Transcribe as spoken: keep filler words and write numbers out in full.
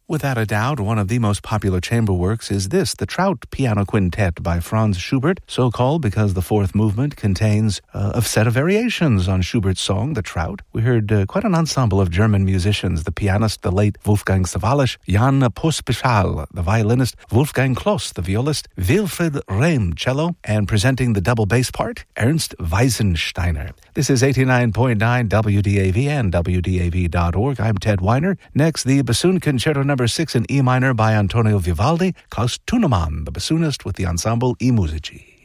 Without a doubt, one of the most popular chamber works is this, the Trout Piano Quintet by Franz Schubert, so called because the fourth movement contains uh, a set of variations on Schubert's song, The Trout. We heard uh, quite an ensemble of German musicians, the pianist, the late Wolfgang Sawallisch, Jan Pospischal, the violinist, Wolfgang Kloss, the violist, Wilfried Rehm, cello, and presenting the double bass part, Ernst Weisensteiner. This is eighty-nine point nine W D A V and W D A V dot org. I'm Ted Weiner. Next, the Bassoon Concerto Number six in E minor by Antonio Vivaldi, Klaus Tunemann, the bassoonist with the ensemble I Musici.